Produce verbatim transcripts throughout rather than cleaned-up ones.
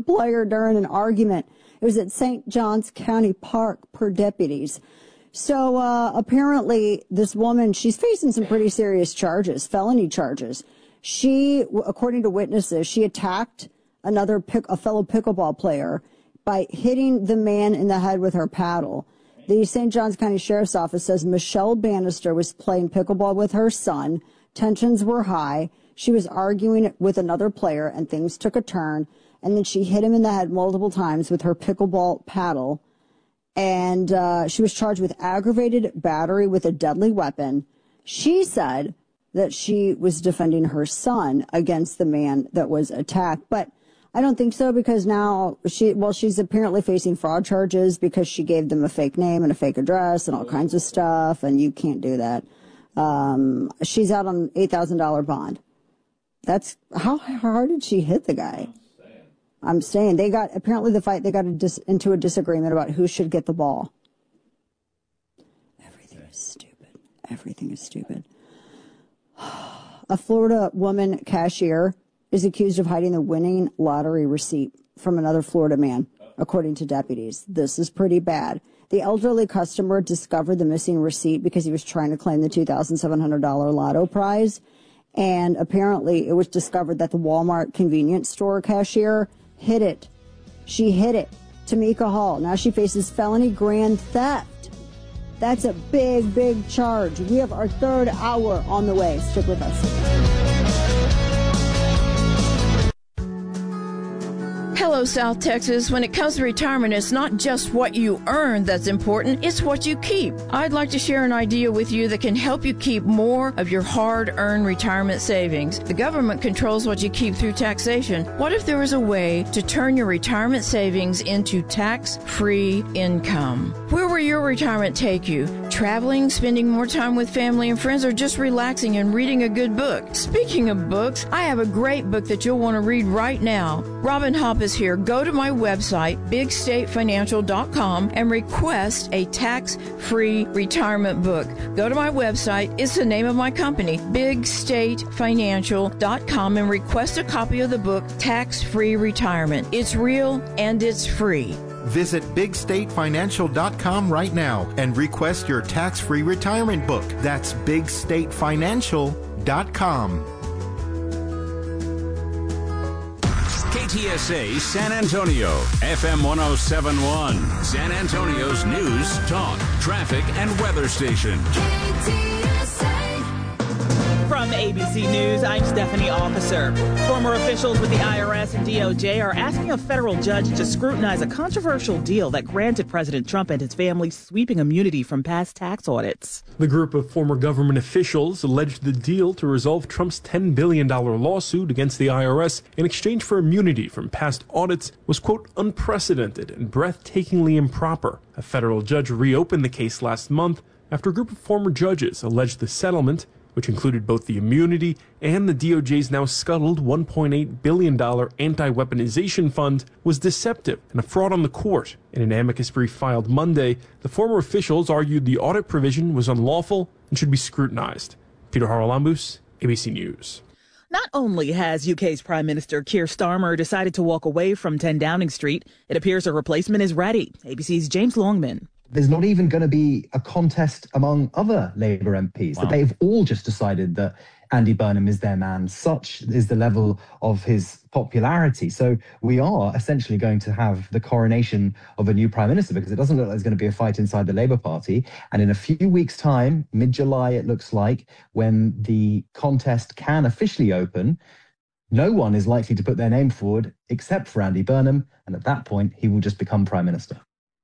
player during an argument. It was at Saint Johns County Park per deputies. So uh, apparently this woman, she's facing some pretty serious charges, felony charges. She, according to witnesses, she attacked another pick, a fellow pickleball player by hitting the man in the head with her paddle. The Saint Johns County Sheriff's Office says Michelle Bannister was playing pickleball with her son. Tensions were high. She was arguing with another player, and things took a turn. And then she hit him in the head multiple times with her pickleball paddle. And uh, she was charged with aggravated battery with a deadly weapon. She said that she was defending her son against the man that was attacked. But I don't think so, because now she, well, she's apparently facing fraud charges because she gave them a fake name and a fake address and all kinds of stuff, and you can't do that. Um, she's out on eight thousand dollars bond. That's, how hard did she hit the guy? I'm saying they got, apparently the fight, they got a dis, into a disagreement about who should get the ball. Everything is stupid. Everything is stupid. A Florida woman cashier is accused of hiding the winning lottery receipt from another Florida man, according to deputies. This is pretty bad. The elderly customer discovered the missing receipt because he was trying to claim the two thousand seven hundred dollars lotto prize. And apparently it was discovered that the Walmart convenience store cashier hid it. She hid it. Tamika Hall. Now she faces felony grand theft. That's a big, big charge. We have our third hour on the way. Stick with us. Hello, South Texas. When it comes to retirement, it's not just what you earn that's important, it's what you keep. I'd like to share an idea with you that can help you keep more of your hard-earned retirement savings. The government controls what you keep through taxation. What if there was a way to turn your retirement savings into tax-free income? Where will your retirement take you? Traveling, spending more time with family and friends, or just relaxing and reading a good book? Speaking of books, I have a great book that you'll want to read right now. Robin Hopp is here. Go to my website, big state financial dot com, and request a tax-free retirement book. Go to my website. It's the name of my company, big state financial dot com, and request a copy of the book, Tax-Free Retirement. It's real and it's free. Visit big state financial dot com right now and request your tax-free retirement book. That's big state financial dot com. K T S A San Antonio, F M one oh seven point one, San Antonio's news, talk, traffic, and weather station. K T S A. From A B C News, I'm Stephanie Officer. Former officials with the I R S and D O J are asking a federal judge to scrutinize a controversial deal that granted President Trump and his family sweeping immunity from past tax audits. The group of former government officials alleged the deal to resolve Trump's ten billion dollars lawsuit against the I R S in exchange for immunity from past audits was, quote, unprecedented and breathtakingly improper. A federal judge reopened the case last month after a group of former judges alleged the settlement, which included both the immunity and the D O J's now scuttled one point eight billion dollars anti-weaponization fund, was deceptive and a fraud on the court. In an amicus brief filed Monday, the former officials argued the audit provision was unlawful and should be scrutinized. Peter Haralambous, A B C News. Not only has U K's Prime Minister Keir Starmer decided to walk away from ten Downing Street, it appears a replacement is ready. A B C's James Longman. There's not even going to be a contest among other Labour M Ps. Wow. They've all just decided that Andy Burnham is their man. Such is the level of his popularity. So we are essentially going to have the coronation of a new Prime Minister, because it doesn't look like there's going to be a fight inside the Labour Party. And in a few weeks' time, mid-July it looks like, when the contest can officially open, no one is likely to put their name forward except for Andy Burnham. And at that point, he will just become Prime Minister.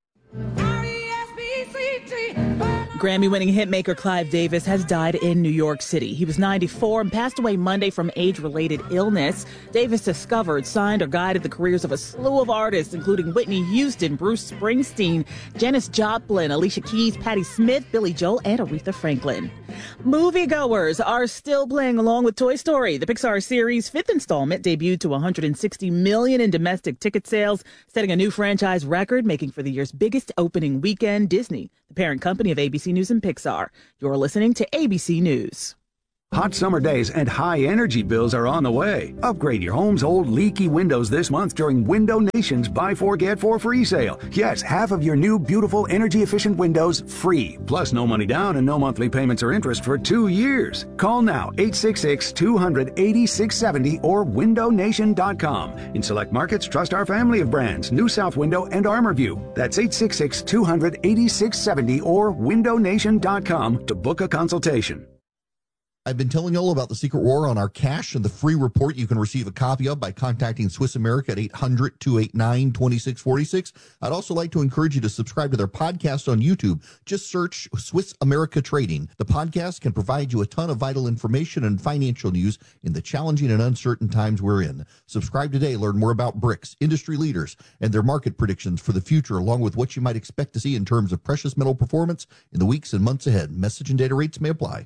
Grammy-winning hitmaker Clive Davis has died in New York City. He was ninety-four and passed away Monday from age-related illness. Davis discovered, signed, or guided the careers of a slew of artists, including Whitney Houston, Bruce Springsteen, Janis Joplin, Alicia Keys, Patti Smith, Billy Joel, and Aretha Franklin. Moviegoers are still playing along with Toy Story. The Pixar series' fifth installment debuted to one hundred sixty million dollars in domestic ticket sales, setting a new franchise record, making for the year's biggest opening weekend. Disney, the parent company of A B C News and Pixar. You're listening to A B C News. Hot summer days and high energy bills are on the way. Upgrade your home's old leaky windows this month during Window Nation's Buy Four Get Four free sale. Yes, half of your new beautiful energy efficient windows free. Plus no money down and no monthly payments or interest for two years. Call now eight six six, two hundred, eighty-six seventy or window nation dot com. In select markets, trust our family of brands, New South Window and ArmorView. That's eight six six, two hundred, eighty-six seventy or window nation dot com to book a consultation. I've been telling you all about the secret war on our cash and the free report you can receive a copy of by contacting Swiss America at eight hundred, two eight nine, two six four six. I'd also like to encourage you to subscribe to their podcast on YouTube. Just search Swiss America Trading. The podcast can provide you a ton of vital information and financial news in the challenging and uncertain times we're in. Subscribe today. Learn more about B R I C S, industry leaders, and their market predictions for the future, along with what you might expect to see in terms of precious metal performance in the weeks and months ahead. Message and data rates may apply.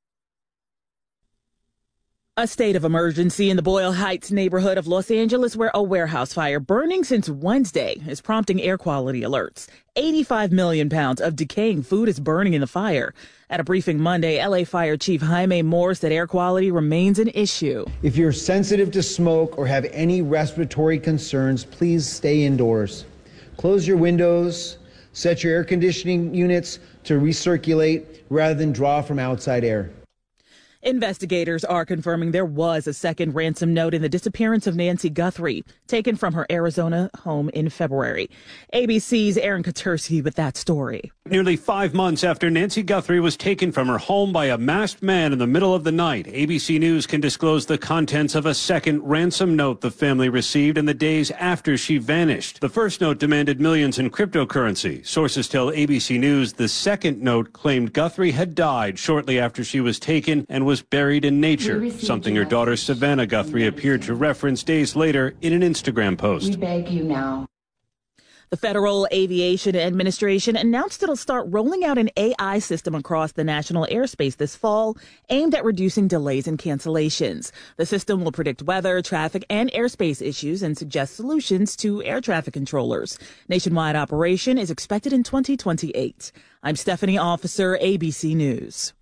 A state of emergency in the Boyle Heights neighborhood of Los Angeles, where a warehouse fire burning since Wednesday is prompting air quality alerts. eighty-five million pounds of decaying food is burning in the fire. At a briefing Monday, L A Fire Chief Jaime Moore said air quality remains an issue. If you're sensitive to smoke or have any respiratory concerns, please stay indoors. Close your windows, set your air conditioning units to recirculate rather than draw from outside air. Investigators are confirming there was a second ransom note in the disappearance of Nancy Guthrie, taken from her Arizona home in February. A B C's Aaron Katersky with that story. Nearly five months after Nancy Guthrie was taken from her home by a masked man in the middle of the night, A B C News can disclose the contents of a second ransom note the family received in the days after she vanished. The first note demanded millions in cryptocurrency. Sources tell A B C News the second note claimed Guthrie had died shortly after she was taken and was buried in nature, something her daughter Savannah Guthrie appeared to reference days later in an Instagram post. We beg you now. The Federal Aviation Administration announced it'll start rolling out an A I system across the national airspace this fall, aimed at reducing delays and cancellations. The system will predict weather, traffic, and airspace issues and suggest solutions to air traffic controllers. Nationwide operation is expected in twenty twenty-eight. I'm Stephanie Officer, A B C News.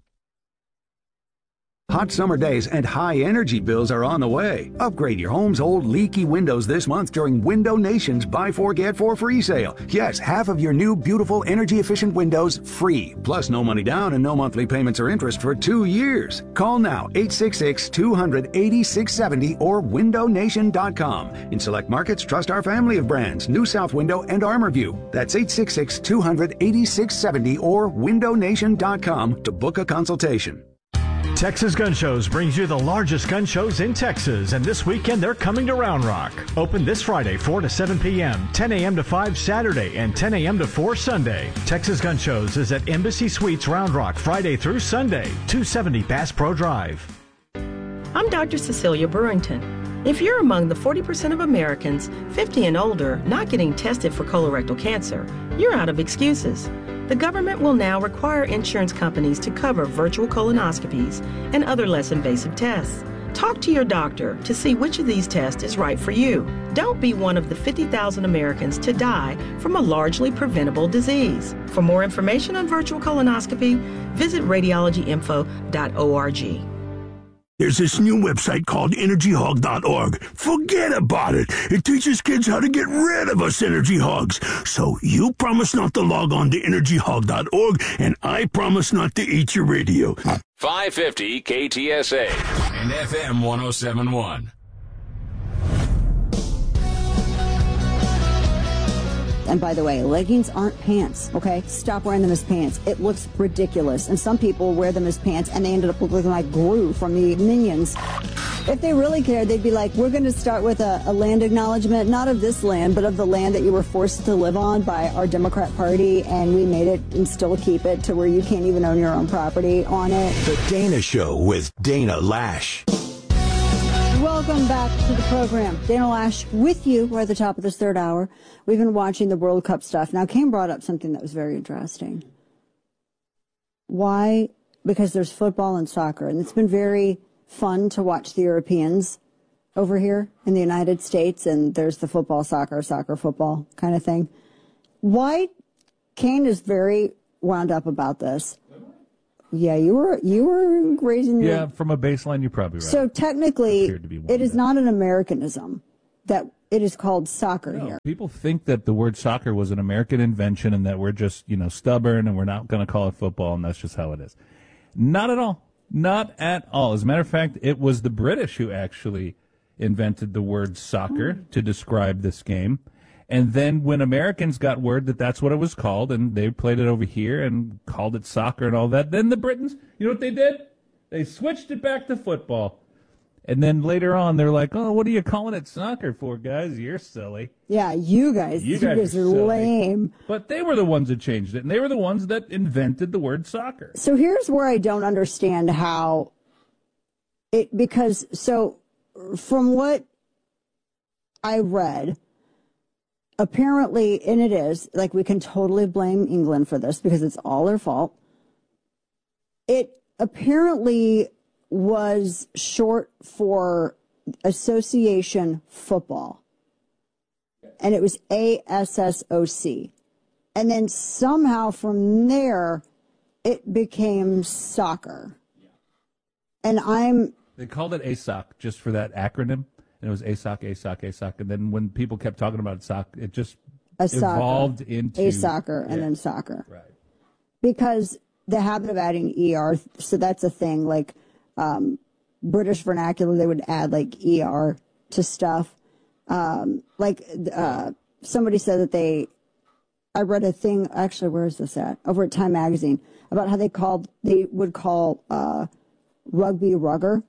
Hot summer days and high energy bills are on the way. Upgrade your home's old leaky windows this month during Window Nation's Buy Four Get Four free sale. Yes, half of your new beautiful energy efficient windows free. Plus no money down and no monthly payments or interest for two years. Call now eight six six, two hundred, eighty-six seventy or window nation dot com. In select markets, trust our family of brands, New South Window and ArmorView. That's eight six six, two hundred, eighty-six seventy or window nation dot com to book a consultation. Texas Gun Shows brings you the largest gun shows in Texas, and this weekend they're coming to Round Rock. Open this Friday, four to seven p.m., ten a.m. to five Saturday, and ten a.m. to four Sunday. Texas Gun Shows is at Embassy Suites Round Rock Friday through Sunday, two seventy Bass Pro Drive. I'm Doctor Cecilia Burrington. If you're among the forty percent of Americans fifty and older not getting tested for colorectal cancer, you're out of excuses. The government will now require insurance companies to cover virtual colonoscopies and other less invasive tests. Talk to your doctor to see which of these tests is right for you. Don't be one of the fifty thousand Americans to die from a largely preventable disease. For more information on virtual colonoscopy, visit radiology info dot org. There's this new website called energy hog dot org. Forget about it. It teaches kids how to get rid of us energy hogs. So you promise not to log on to energy hog dot org, and I promise not to eat your radio. five fifty K T S A and F M one oh seven point one. And by the way, leggings aren't pants, okay? Stop wearing them as pants. It looks ridiculous. And some people wear them as pants, and they ended up looking like Gru from the Minions. If they really cared, they'd be like, we're going to start with a, a land acknowledgement, not of this land, but of the land that you were forced to live on by our Democrat Party, and we made it and still keep it to where you can't even own your own property on it. The Dana Show with Dana Lash. Welcome back to the program. Dana Lash with you. We're at the top of this third hour. We've been watching the World Cup stuff. Now, Cam brought up something that was very interesting. Why? Because there's football and soccer, and it's been very fun to watch the Europeans over here in the United States, and there's the football, soccer, soccer, football kind of thing. Why? Kane is very wound up about this. Yeah, you were you were raising. Yeah, the, from a baseline, you're probably right. So technically, it is that. not an Americanism that it is called soccer No, here. people think that the word soccer was an American invention and that we're just, you know, stubborn and we're not going to call it football and that's just how it is. Not at all. Not at all. As a matter of fact, it was the British who actually invented the word soccer mm. to describe this game. And then when Americans got word that that's what it was called and they played it over here and called it soccer and all that, then the Britons, you know what they did? They switched it back to football. And then later on, they're like, oh, what are you calling it soccer for, guys? You're silly. Yeah, you guys. You You guys guys are are silly. lame. But they were the ones that changed it, and they were the ones that invented the word soccer. So here's where I don't understand how it, because, so from what I read, apparently, and it is, like, we can totally blame England for this because it's all their fault. It apparently was short for Association Football, and it was A S S O C. And then somehow from there, it became soccer. And I'm... They called it A S O C just for that acronym. And it was A S O C, A S O C, A S O C. And then when people kept talking about soccer, it just a evolved soccer, into... A soccer, and yeah. then soccer. Right. Because the habit of adding E R, so that's a thing, like um, British vernacular, they would add like E R to stuff. Um, like uh, somebody said that they... I read a thing, actually, where is this at? Over at Time Magazine, about how they called, they would call uh, rugby rugger,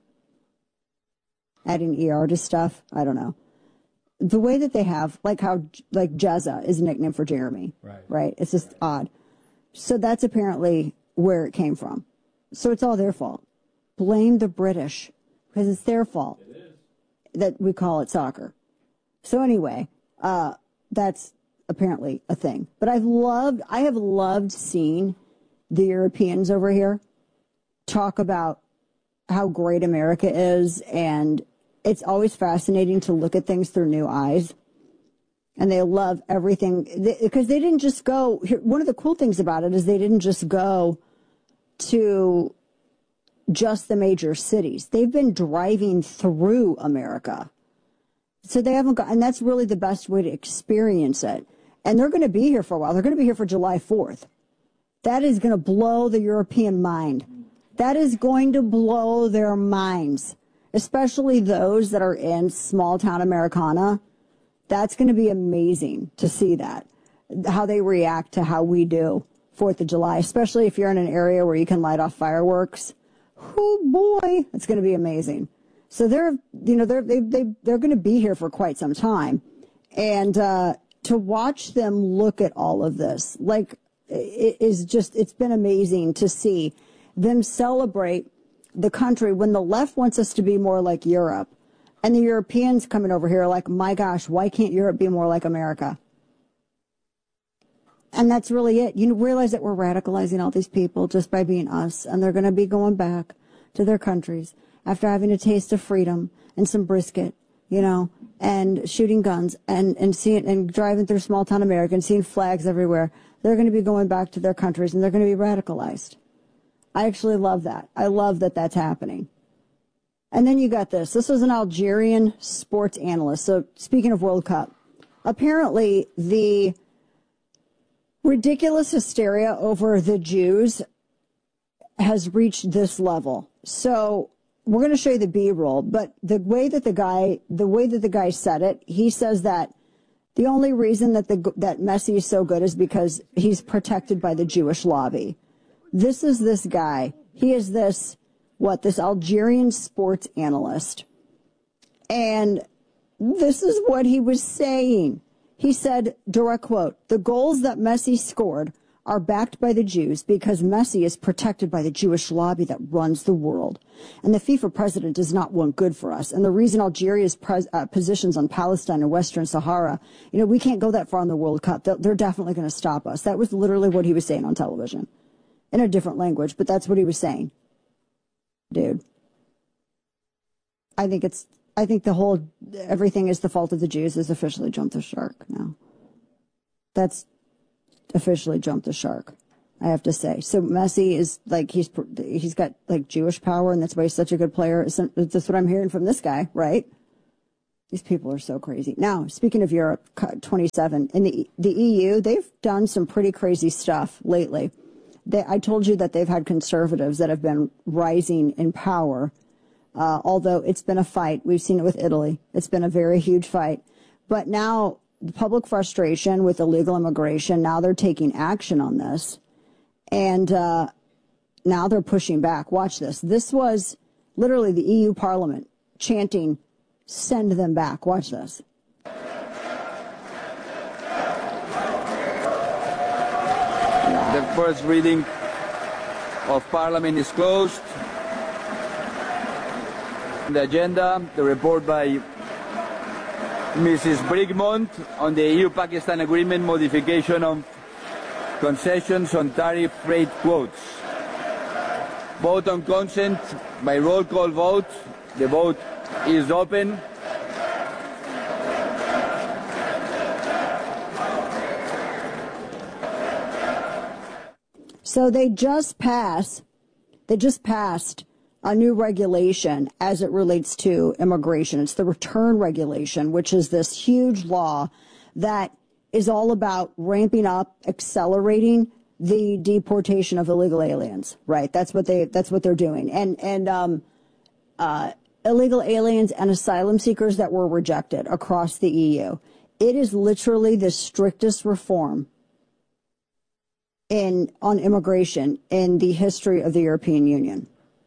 adding E R to stuff. I don't know. The way that they have, like how, like Jezza is a nickname for Jeremy. Right. Right? It's just odd. So that's apparently where it came from. So it's all their fault. Blame the British, because it's their fault it is. that we call it soccer. So anyway, uh, that's apparently a thing. But I've loved, I have loved seeing the Europeans over here talk about how great America is, and it's always fascinating to look at things through new eyes. And they love everything, because they, they didn't just go, one of the cool things about it is they didn't just go to just the major cities. They've been driving through America. So they haven't got, and that's really the best way to experience it. And they're going to be here for a while. They're going to be here for July fourth. That is going to blow the European mind. That is going to blow their minds, especially those that are in small town Americana. That's going to be amazing to see that, how they react to how we do fourth of July, especially if you're in an area where you can light off fireworks. Oh boy, it's going to be amazing. So they're, you know, they're, they, they, they're going to be here for quite some time. And, uh, to watch them look at all of this, like, it is just, it's been amazing to see them celebrate the country when the left wants us to be more like Europe. And the Europeans coming over here are like, my gosh, why can't Europe be more like America? And that's really it. You realize that we're radicalizing all these people just by being us. And they're going to be going back to their countries after having a taste of freedom and some brisket, you know, and shooting guns and, and seeing and driving through small town America and seeing flags everywhere. They're going to be going back to their countries and they're going to be radicalized. I actually love that. I love that that's happening. And then you got this. This was an Algerian sports analyst. So speaking of World Cup, apparently the ridiculous hysteria over the Jews has reached this level. So we're going to show you the B-roll, but the way that the guy, the way that the guy said it, he says that the only reason that the that Messi is so good is because he's protected by the Jewish lobby. This is this guy. He is this, what, this Algerian sports analyst. And this is what he was saying. He said, direct quote, the goals that Messi scored are backed by the Jews because Messi is protected by the Jewish lobby that runs the world. And the FIFA president does not want good for us. And the reason Algeria's pres- uh, positions on Palestine and Western Sahara, you know, we can't go that far in the World Cup. They're, they're definitely going to stop us. That was literally what he was saying on television in a different language, but that's what he was saying. Dude, I think it's, I think the whole, everything is the fault of the Jews has officially jumped the shark now. That's officially jumped the shark. I have to say. So Messi is like, he's he's got like Jewish power, and that's why he's such a good player. That's what I'm hearing from this guy, right? These people are so crazy. Now, speaking of Europe, twenty-seven, in the the E U, they've done some pretty crazy stuff lately. They, I told you that they've had conservatives that have been rising in power, uh, although it's been a fight. We've seen it with Italy. It's been a very huge fight. But now, the public frustration with illegal immigration, now they're taking action on this. And uh, now they're pushing back. Watch this. This was literally the E U Parliament chanting, "Send them back." Watch this. The first reading of Parliament is closed. The agenda, the report by Missus Brigmont on the E U-Pakistan Agreement modification of concessions on tariff rate quotes. Vote on consent by roll call vote. The vote is open. So they just passed, they just passed a new regulation as it relates to immigration. It's the return regulation, which is this huge law that is all about ramping up, accelerating the deportation of illegal aliens. Right? That's what they that's what they're doing. And and um, uh, illegal aliens and asylum seekers that were rejected across the E U. It is literally the strictest reform in on immigration in the history of the European Union.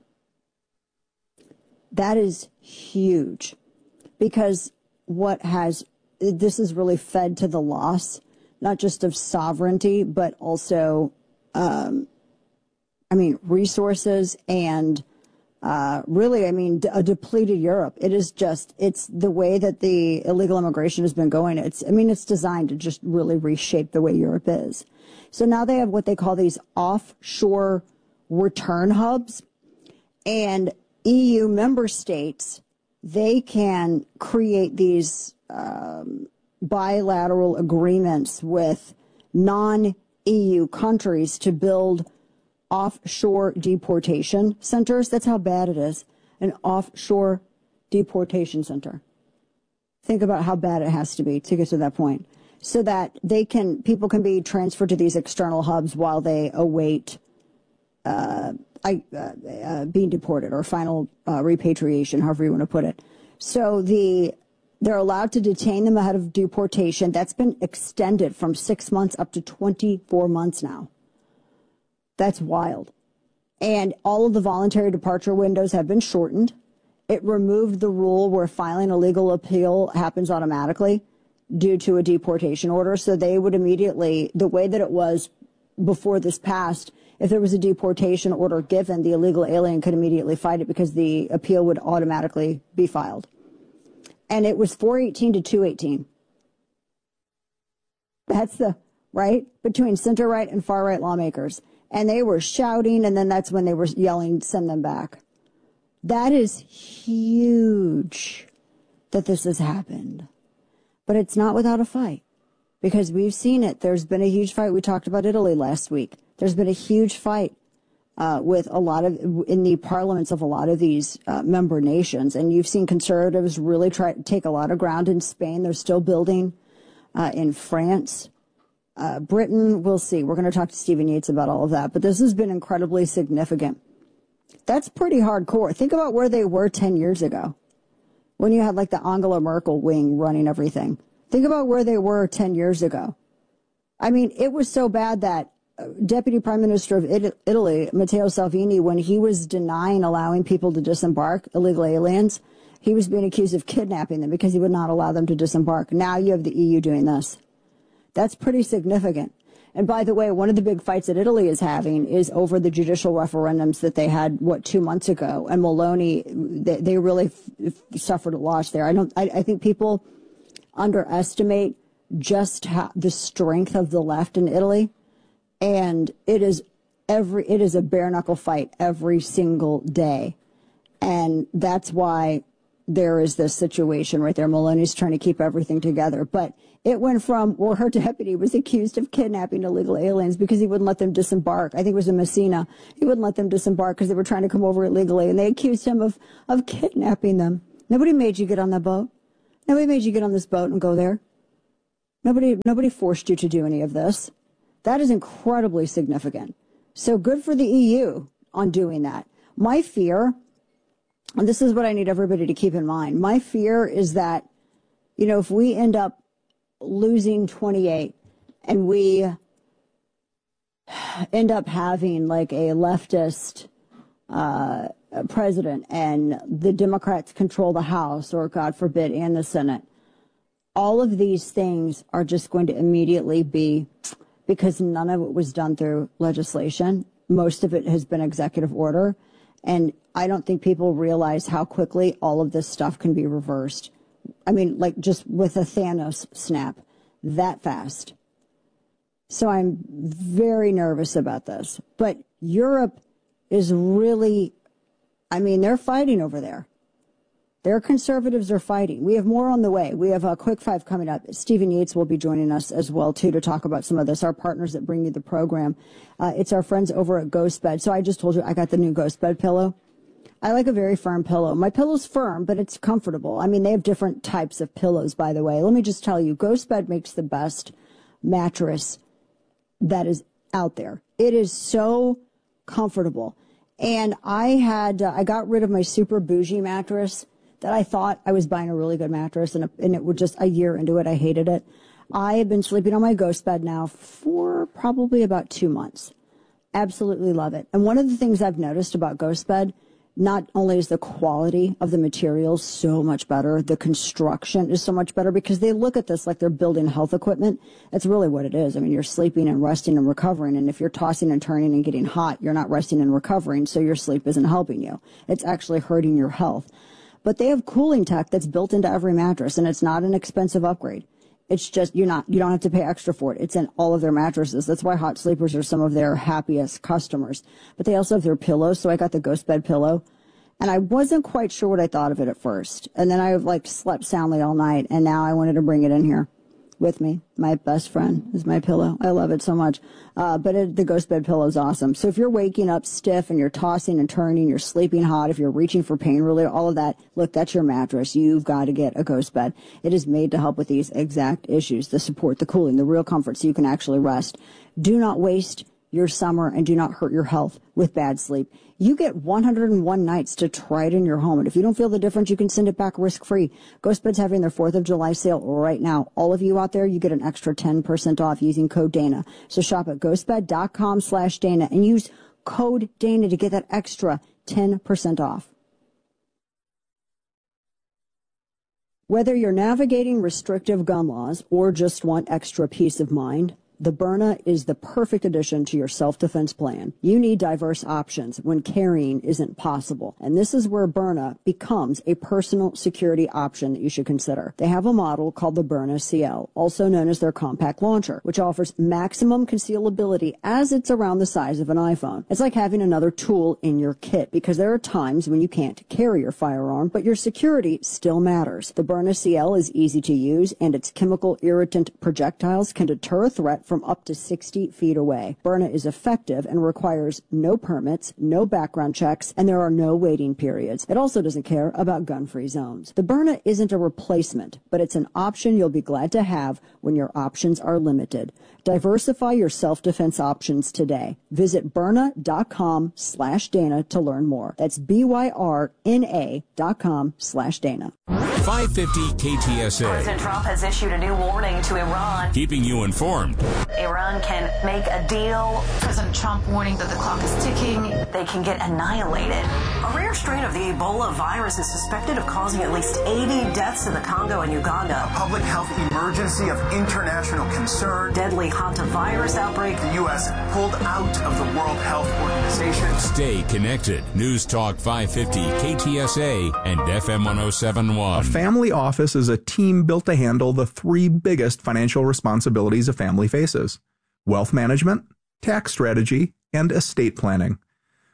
That is huge, because what has this is really fed to the loss, not just of sovereignty, but also, um, I mean, resources and uh, really, I mean, a depleted Europe. It is just, it's the way that the illegal immigration has been going. It's, I mean, it's designed to just really reshape the way Europe is. So now they have what they call these offshore return hubs, and E U member states, they can create these um, bilateral agreements with non-E U countries to build offshore deportation centers. That's how bad it is, an offshore deportation center. Think about how bad it has to be to get to that point, so that they can, people can be transferred to these external hubs while they await uh, I, uh, uh, being deported or final uh, repatriation, however you want to put it. So the they're allowed to detain them ahead of deportation. That's been extended from six months up to twenty-four months now. That's wild. And all of the voluntary departure windows have been shortened. It removed the rule where filing a legal appeal happens automatically due to a deportation order. So they would immediately, the way that it was before this passed, if there was a deportation order given, the illegal alien could immediately fight it because the appeal would automatically be filed. And it was four eighteen to two eighteen. That's the, right? Between center-right and far-right lawmakers. And they were shouting, and then that's when they were yelling, "Send them back." That is huge that this has happened. But it's not without a fight, because we've seen it. There's been a huge fight. We talked about Italy last week. There's been a huge fight uh, with a lot of, in the parliaments of a lot of these uh, member nations. And you've seen conservatives really try to take a lot of ground in Spain. They're still building uh, in France. Uh, Britain, we'll see. We're going to talk to Stephen Yates about all of that. But this has been incredibly significant. That's pretty hardcore. Think about where they were ten years ago, when you had like the Angela Merkel wing running everything. Think about where they were ten years ago. I mean, it was so bad that Deputy Prime Minister of Italy, Matteo Salvini, when he was denying allowing people to disembark, illegal aliens, he was being accused of kidnapping them because he would not allow them to disembark. Now you have the E U doing this. That's pretty significant. And by the way, one of the big fights that Italy is having is over the judicial referendums that they had, what, two months ago. And Meloni, they, they really f- f- suffered a loss there. I don't. I, I think people underestimate just how the strength of the left in Italy. And it is every it is a bare knuckle fight every single day. And that's why there is this situation right there. Meloni's trying to keep everything together. But it went from, well, her deputy was accused of kidnapping illegal aliens because he wouldn't let them disembark. I think it was in Messina. He wouldn't let them disembark because they were trying to come over illegally. And they accused him of, of kidnapping them. Nobody made you get on that boat. Nobody made you get on this boat and go there. Nobody, nobody forced you to do any of this. That is incredibly significant. So good for the E U on doing that. My fear, and this is what I need everybody to keep in mind, my fear is that, you know, if we end up losing twenty-eight and we end up having like a leftist uh, president and the Democrats control the House or, God forbid, and the Senate, all of these things are just going to immediately be, because none of it was done through legislation. Most of it has been executive order. And I don't think people realize how quickly all of this stuff can be reversed. I mean, like just with a Thanos snap, that fast. So I'm very nervous about this. But Europe is really, I mean, they're fighting over there. Their conservatives are fighting. We have more on the way. We have a quick five coming up. Stephen Yates will be joining us as well, too, to talk about some of this. Our partners that bring you the program. Uh, it's our friends over at GhostBed. So I just told you I got the new GhostBed pillow. I like a very firm pillow. My pillow's firm, but it's comfortable. I mean, they have different types of pillows, by the way. Let me just tell you, GhostBed makes the best mattress that is out there. It is so comfortable. And I had, uh, I got rid of my super bougie mattress that I thought I was buying a really good mattress, and, and it was just a year into it, I hated it. I have been sleeping on my GhostBed now for probably about two months. Absolutely love it. And one of the things I've noticed about GhostBed, not only is the quality of the materials so much better, the construction is so much better because they look at this like they're building health equipment. That's really what it is. I mean, you're sleeping and resting and recovering. And if you're tossing and turning and getting hot, you're not resting and recovering. So your sleep isn't helping you. It's actually hurting your health. But they have cooling tech that's built into every mattress, and it's not an expensive upgrade. It's just, you're not, you don't have to pay extra for it. It's in all of their mattresses. That's why hot sleepers are some of their happiest customers. But they also have their pillows. So I got the GhostBed pillow, and I wasn't quite sure what I thought of it at first. And then I like slept soundly all night, and now I wanted to bring it in here with me. My best friend is my pillow. I love it so much. Uh, but it, the GhostBed pillow is awesome. So if you're waking up stiff and you're tossing and turning, you're sleeping hot, if you're reaching for pain relief, all of that, look, that's your mattress. You've got to get a GhostBed. It is made to help with these exact issues, the support, the cooling, the real comfort, so you can actually rest. Do not waste your summer and do not hurt your health with bad sleep. You get one hundred one nights to try it in your home. And if you don't feel the difference, you can send it back risk-free. GhostBed's having their fourth of July sale right now. All of you out there, you get an extra ten percent off using code Dana. So shop at ghostbed.com slash Dana and use code Dana to get that extra ten percent off. Whether you're navigating restrictive gun laws or just want extra peace of mind, the Byrna is the perfect addition to your self-defense plan. You need diverse options when carrying isn't possible. And this is where Byrna becomes a personal security option that you should consider. They have a model called the Byrna C L, also known as their compact launcher, which offers maximum concealability as it's around the size of an iPhone. It's like having another tool in your kit because there are times when you can't carry your firearm, but your security still matters. The Byrna C L is easy to use, and its chemical irritant projectiles can deter a threat from up to sixty feet away. Byrna is effective and requires no permits, no background checks, and there are no waiting periods. It also doesn't care about gun-free zones. The Byrna isn't a replacement, but it's an option you'll be glad to have when your options are limited. Diversify your self-defense options today. Visit Byrna.com slash Dana to learn more. That's B-Y-R-N-A dot com slash Dana. five fifty K T S A. President Trump has issued a new warning to Iran. Keeping you informed. Iran can make a deal. President Trump warning that the clock is ticking. They can get annihilated. A rare strain of the Ebola virus is suspected of causing at least eighty deaths in the Congo and Uganda. A public health emergency of international concern. Deadly hantavirus outbreak. The U S pulled out of the World Health Organization. Stay connected. News Talk five fifty K T S A and F M one oh seven point one. A family office is a team built to handle the three biggest financial responsibilities a family faces: wealth management, tax strategy, and estate planning.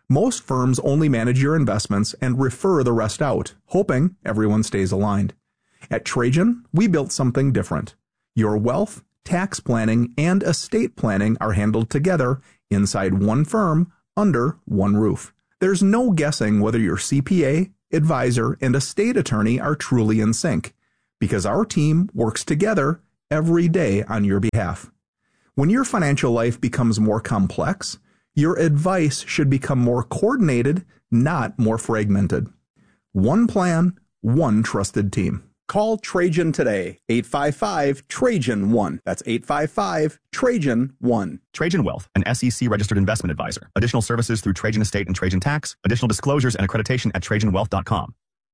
Most firms only manage your investments and refer the rest out, hoping everyone stays aligned. At Trajan, we built something different. Your wealth, tax planning, and estate planning are handled together inside one firm under one roof. There's no guessing whether your C P A, advisor, and estate attorney are truly in sync, because our team works together every day on your behalf. When your financial life becomes more complex, your advice should become more coordinated, not more fragmented. One plan, one trusted team. Call Trajan today, eight five five, Trajan one. That's eight five five, Trajan one. Trajan Wealth, an S E C-registered investment advisor. Additional services through Trajan Estate and Trajan Tax. Additional disclosures and accreditation at trajan wealth dot com.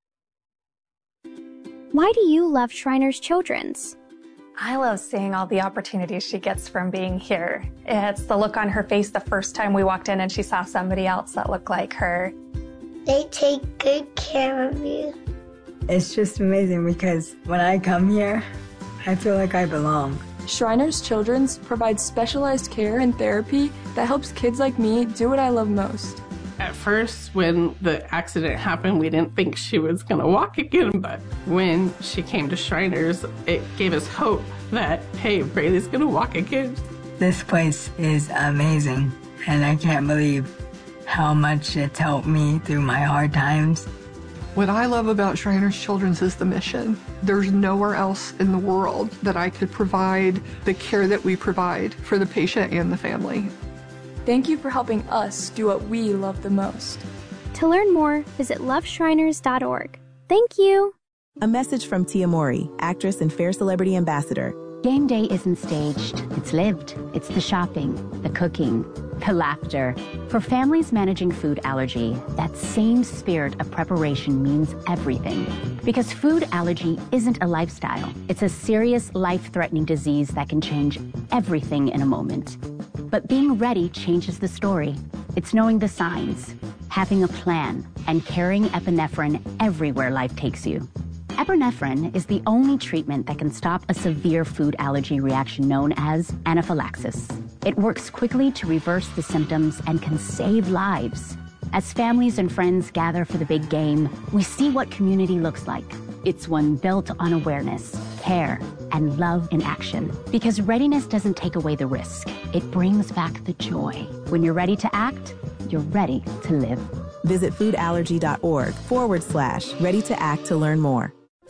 Why do you love Shriners Children's? I love seeing all the opportunities she gets from being here. It's the look on her face the first time we walked in and she saw somebody else that looked like her. They take good care of you. It's just amazing because when I come here, I feel like I belong. Shriners Children's provides specialized care and therapy that helps kids like me do what I love most. At first, when the accident happened, we didn't think she was going to walk again, but when she came to Shriners, it gave us hope that, hey, Braylee's going to walk again. This place is amazing, and I can't believe how much it's helped me through my hard times. What I love about Shriners Children's is the mission. There's nowhere else in the world that I could provide the care that we provide for the patient and the family. Thank you for helping us do what we love the most. To learn more, visit love shriners dot org. Thank you. A message from Tia Mowry, actress and Fair Celebrity Ambassador. Game day isn't staged. It's lived. It's the shopping, the cooking, the laughter. For families managing food allergy, that same spirit of preparation means everything. Because food allergy isn't a lifestyle. It's a serious, life-threatening disease that can change everything in a moment. But being ready changes the story. It's knowing the signs, having a plan, and carrying epinephrine everywhere life takes you. Epinephrine is the only treatment that can stop a severe food allergy reaction known as anaphylaxis. It works quickly to reverse the symptoms and can save lives. As families and friends gather for the big game, we see what community looks like. It's one built on awareness, care, and love in action. Because readiness doesn't take away the risk. It brings back the joy. When you're ready to act, you're ready to live. Visit foodallergy.org forward slash ready to act to learn more.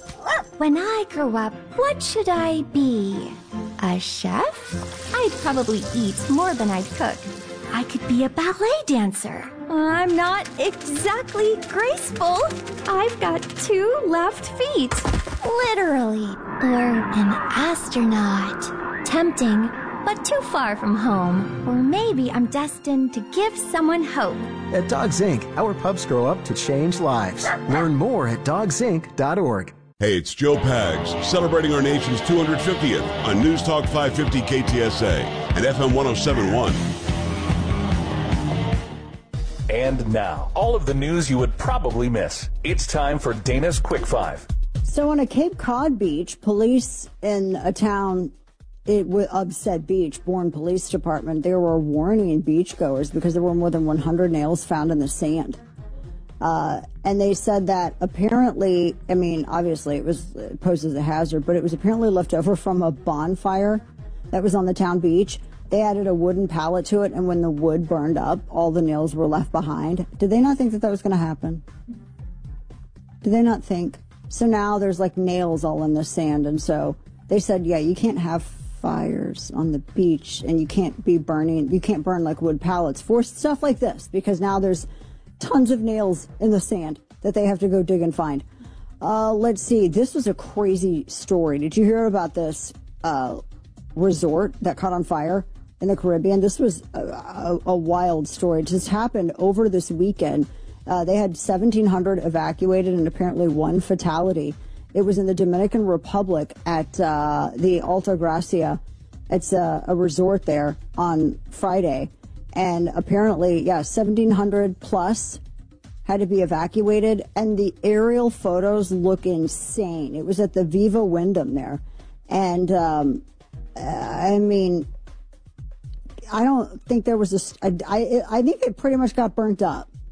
When I grow up, what should I be? A chef? I'd probably eat more than I'd cook. I could be a ballet dancer. I'm not exactly graceful. I've got two left feet. Literally. Or an astronaut. Tempting, but too far from home. Or maybe I'm destined to give someone hope. At Dogs Incorporated, our pups grow up to change lives. Learn more at dogs inc dot org. Hey, it's Joe Pags, celebrating our nation's two hundred fiftieth on News Talk five fifty K T S A and F M one oh seven point one. And now, all of the news you would probably miss. It's time for Dana's Quick Five. So on a Cape Cod beach, police in a town it of said beach, Bourne Police Department, they were warning beachgoers because there were more than one hundred nails found in the sand. Uh, and they said that apparently, I mean, obviously it was it poses a hazard, but it was apparently left over from a bonfire that was on the town beach. They added a wooden pallet to it, and when the wood burned up, all the nails were left behind. Did they not think that that was going to happen? Did they not think? So now there's like nails all in the sand, and so they said, yeah, you can't have fires on the beach, and you can't be burning, you can't burn like wood pallets for stuff like this, because now there's tons of nails in the sand that they have to go dig and find. Uh, let's see. This was a crazy story. Did you hear about this uh, resort that caught on fire in the Caribbean? This was a, a, a wild story. It just happened over this weekend. Uh, they had seventeen hundred evacuated and apparently one fatality. It was in the Dominican Republic at uh, the Alta Gracia. It's a, a resort there on Friday. And apparently, yeah, seventeen hundred plus had to be evacuated. And the aerial photos look insane. It was at the Viva Wyndham there. And, um, I mean, I don't think there was a, I, I think it pretty much got burnt up.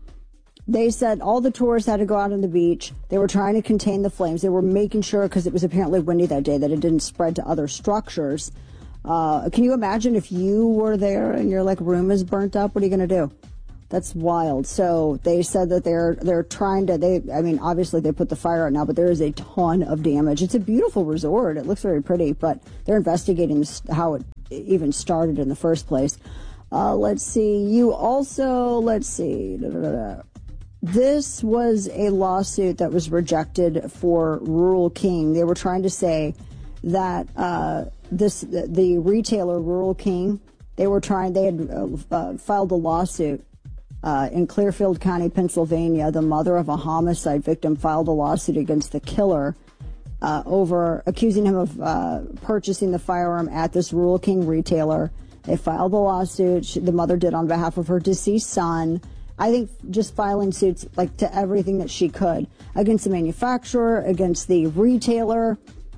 They said all the tourists had to go out on the beach. They were trying to contain the flames. They were making sure, because it was apparently windy that day, that it didn't spread to other structures. Uh, can you imagine if you were there and your like room is burnt up? What are you going to do? That's wild. So they said that they're they're trying to. They, I mean, obviously they put the fire out now, but there is a ton of damage. It's a beautiful resort. It looks very pretty, but they're investigating this, how it even started in the first place. Uh, let's see. You also let's see. Da, da, da, da. This was a lawsuit that was rejected for Rural King. They were trying to say that uh, this the, the retailer Rural King, they were trying. They had uh, uh, filed a lawsuit uh, in Clearfield County, Pennsylvania. The mother of a homicide victim filed a lawsuit against the killer uh, over accusing him of uh, purchasing the firearm at this Rural King retailer. They filed the lawsuit. She, the mother did on behalf of her deceased son. I think just filing suits like to everything that she could against the manufacturer, against the retailer.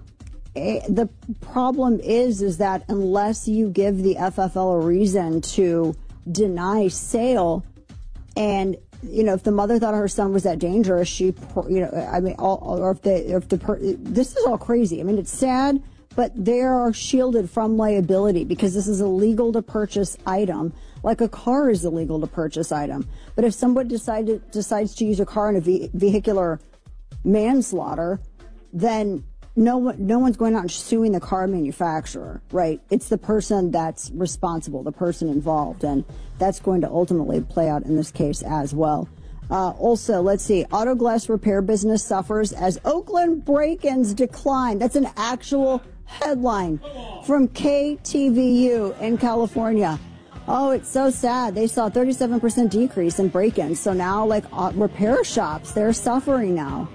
The problem is, is that unless you give the F F L a reason to deny sale, and you know, if the mother thought her son was that dangerous, she, you know, I mean, all, or if the, if the, this is all crazy. I mean, it's sad, but they are shielded from liability because this is a legal to purchase item. Like a car is illegal to purchase item. But if someone decided, decides to use a car in a ve- vehicular manslaughter, then no one, no one's going out and suing the car manufacturer, right? It's the person that's responsible, the person involved, and that's going to ultimately play out in this case as well. Uh, also, let's see, auto glass repair business suffers as Oakland break-ins decline. That's an actual headline from K T V U in California. Oh, it's so sad. They saw a thirty-seven percent decrease in break-ins. So now, like, uh, repair shops, they're suffering now.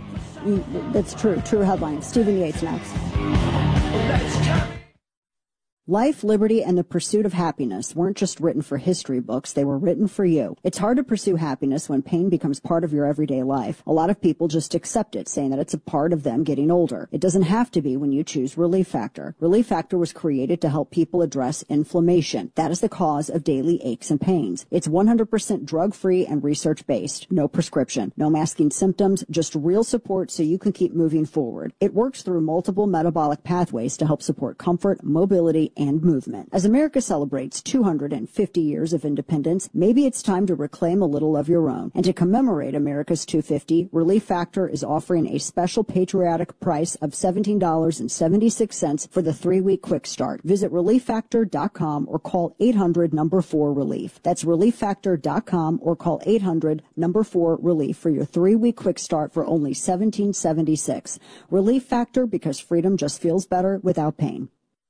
That's true. True headline. Stephen Yates next. Life, liberty, and the pursuit of happiness weren't just written for history books, they were written for you. It's hard to pursue happiness when pain becomes part of your everyday life. A lot of people just accept it, saying that it's a part of them getting older. It doesn't have to be when you choose Relief Factor. Relief Factor was created to help people address inflammation. That is the cause of daily aches and pains. It's one hundred percent drug-free and research-based. No prescription, no masking symptoms, just real support so you can keep moving forward. It works through multiple metabolic pathways to help support comfort, mobility, and movement. As America celebrates two hundred fifty years of independence, maybe it's time to reclaim a little of your own. And to commemorate America's two hundred fifty, Relief Factor is offering a special patriotic price of seventeen dollars and seventy-six cents for the three-week quick start. Visit relief factor dot com or call eight hundred number four relief. That's relief factor dot com or call eight hundred number four relief for your three-week quick start for only seventeen dollars and seventy-six cents. Relief Factor, because freedom just feels better without pain.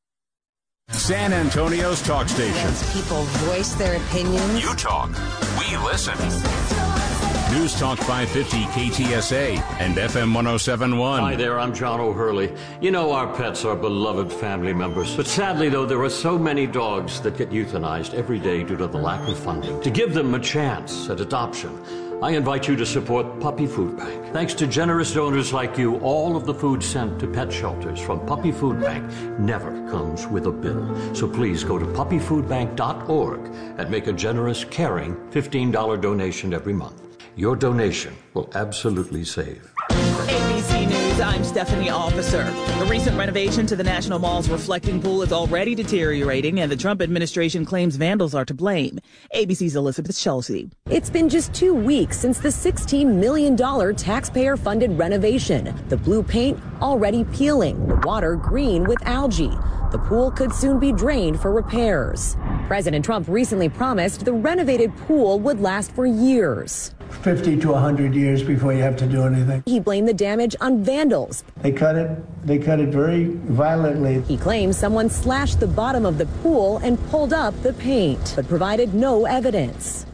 San Antonio's talk station. People voice their opinions. You talk, we listen. News Talk five fifty K T S A and F M one oh seven point one. Hi there, I'm John O'Hurley. You know our pets are beloved family members. But sadly, though, there are so many dogs that get euthanized every day due to the lack of funding. To give them a chance at adoption, I invite you to support Puppy Food Bank. Thanks to generous donors like you, all of the food sent to pet shelters from Puppy Food Bank never comes with a bill. So please go to puppy food bank dot org and make a generous, caring fifteen dollars donation every month. Your donation will absolutely save. A B C News, I'm Stephanie Officer. The recent renovation to the National Mall's reflecting pool is already deteriorating, and the Trump administration claims vandals are to blame. A B C's Elizabeth Chelsea. It's been just two weeks since the sixteen million dollars taxpayer-funded renovation. The blue paint already peeling, the water green with algae. The pool could soon be drained for repairs. President Trump recently promised the renovated pool would last for years. fifty to one hundred years before you have to do anything. He blamed the damage on vandals. They cut it, they cut it very violently. He claims someone slashed the bottom of the pool and pulled up the paint, but provided no evidence.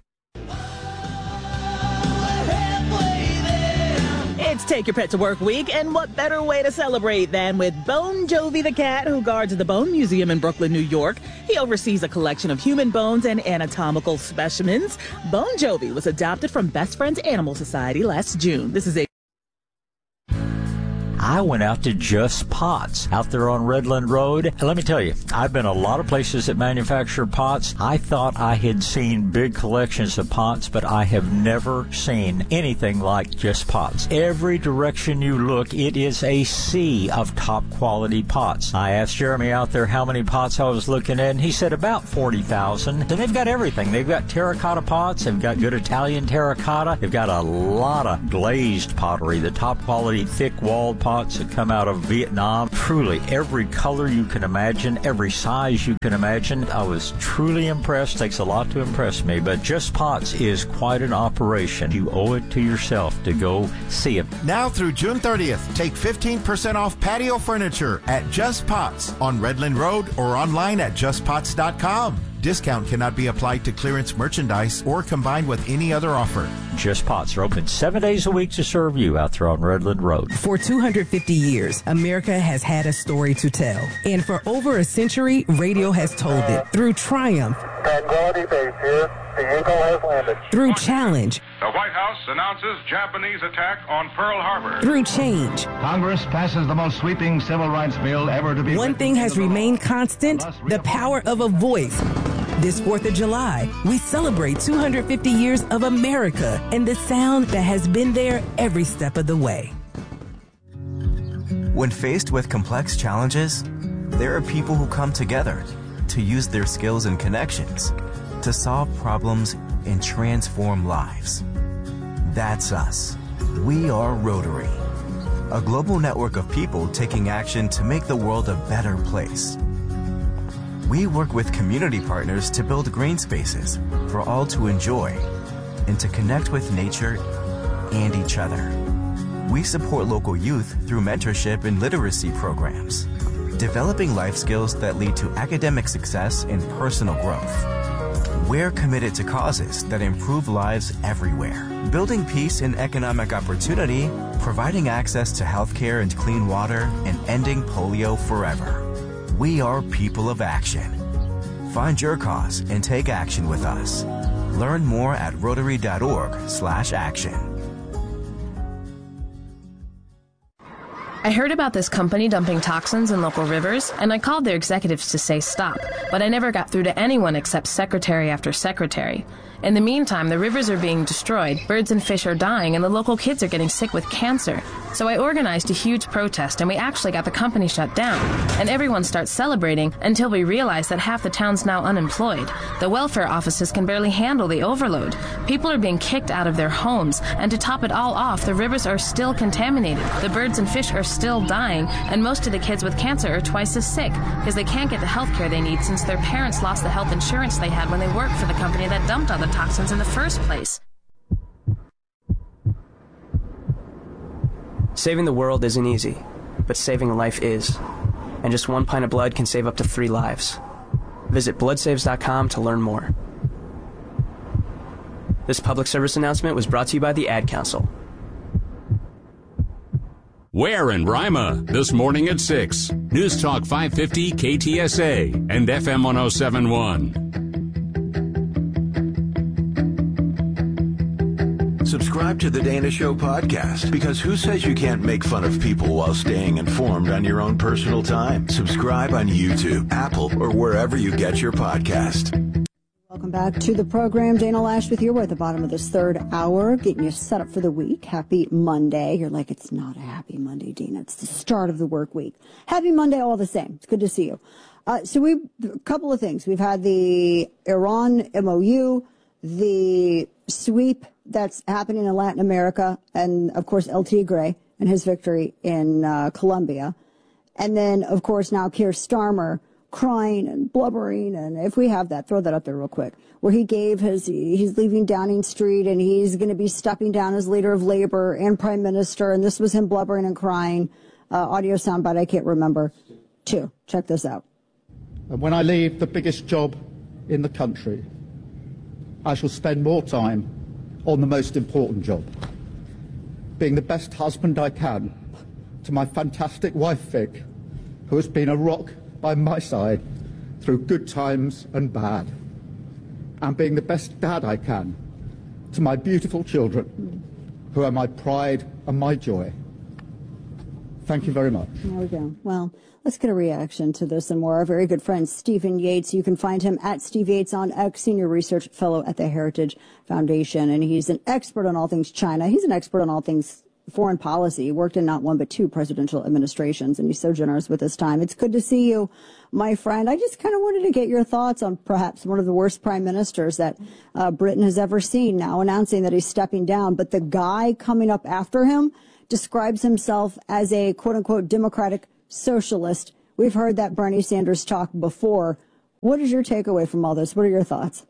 It's Take Your Pet to Work Week, and what better way to celebrate than with Bon Jovi the cat, who guards the Bone Museum in Brooklyn, New York. He oversees a collection of human bones and anatomical specimens. Bon Jovi was adopted from Best Friends Animal Society last June. This is a I went out to Just Pots out there on Redland Road. And let me tell you, I've been a lot of places that manufacture pots. I thought I had seen big collections of pots, but I have never seen anything like Just Pots. Every direction you look, it is a sea of top quality pots. I asked Jeremy out there how many pots I was looking at, and he said about forty thousand. And they've got everything. They've got terracotta pots. They've got good Italian terracotta. They've got a lot of glazed pottery, the top quality thick-walled pots that come out of Vietnam. Truly, every color you can imagine, every size you can imagine. I was truly impressed. Takes a lot to impress me, but Just Pots is quite an operation. You owe it to yourself to go see it. Now through June thirtieth, take fifteen percent off patio furniture at Just Pots on Redland Road or online at just pots dot com. Discount cannot be applied to clearance merchandise or combined with any other offer. Just Pots are open seven days a week to serve you out there on Redland Road. For two hundred fifty years, America has had a story to tell. And for over a century, radio has told it through triumph, Tranquility Base here. The Eagle has landed. Through challenge, The White House announces Japanese attack on Pearl Harbor. through change. Congress passes the most sweeping civil rights bill ever to be One thing has remained constant, the power of a voice. This fourth of July, we celebrate two hundred fifty years of America and the sound that has been there every step of the way. When faced with complex challenges, there are people who come together to use their skills and connections to solve problems and transform lives. That's us. We are Rotary, a global network of people taking action to make the world a better place. We work with community partners to build green spaces for all to enjoy and to connect with nature and each other. We support local youth through mentorship and literacy programs, developing life skills that lead to academic success and personal growth. We're committed to causes that improve lives everywhere, building peace and economic opportunity, providing access to healthcare and clean water, and ending polio forever. We are people of action. Find your cause and take action with us. Learn more at rotary.org slash action. I heard about this company dumping toxins in local rivers, and I called their executives to say stop, but I never got through to anyone except secretary after secretary. In the meantime, the rivers are being destroyed, birds and fish are dying, and the local kids are getting sick with cancer. So I organized a huge protest, and we actually got the company shut down. And everyone starts celebrating until we realize that half the town's now unemployed. The welfare offices can barely handle the overload. People are being kicked out of their homes, and to top it all off, the rivers are still contaminated. The birds and fish are still dying, and most of the kids with cancer are twice as sick because they can't get the health care they need since their parents lost the health insurance they had when they worked for the company that dumped all the toxins in the first place. Saving the world isn't easy, but saving a life is. And just one pint of blood can save up to three lives. Visit blood saves dot com to learn more. This public service announcement was brought to you by the Ad Council. Where in Rima, this morning at six. News Talk five fifty K T S A and F M one oh seven point one. Subscribe to the Dana Show podcast, because who says you can't make fun of people while staying informed on your own personal time? Subscribe on YouTube, Apple, or wherever you get your podcast. Welcome back to the program. Dana Loesch with you. We're at the bottom of this third hour, getting you set up for the week. Happy Monday. You're like, it's not a happy Monday, Dana. It's the start of the work week. Happy Monday all the same. It's good to see you. Uh, so we a couple of things. We've had the Iran M O U, the sweep that's happening in Latin America, and, of course, El Tigre and his victory in uh, Colombia. And then, of course, now Keir Starmer crying and blubbering, and if we have that, throw that up there real quick, where he gave his, he's leaving Downing Street, and he's going to be stepping down as leader of Labour and Prime Minister, and this was him blubbering and crying. Uh, audio soundbite, I can't remember. Two. Check this out. And when I leave the biggest job in the country, I shall spend more time on the most important job, being the best husband I can to my fantastic wife, Vic, who has been a rock by my side through good times and bad, and being the best dad I can to my beautiful children, who are my pride and my joy. Thank you very much. There we go. Well, let's get a reaction to this and more. Our very good friend, Stephen Yates. You can find him at Steve Yates on X, Senior Research Fellow at the Heritage Foundation. And he's an expert on all things China. He's an expert on all things foreign policy. He worked in not one, but two presidential administrations. And he's so generous with his time. It's good to see you, my friend. I just kind of wanted to get your thoughts on perhaps one of the worst prime ministers that uh, Britain has ever seen, now announcing that he's stepping down. But the guy coming up after him describes himself as a quote-unquote democratic socialist. We've heard that Bernie Sanders talk before. What is your takeaway from all this? What are your thoughts?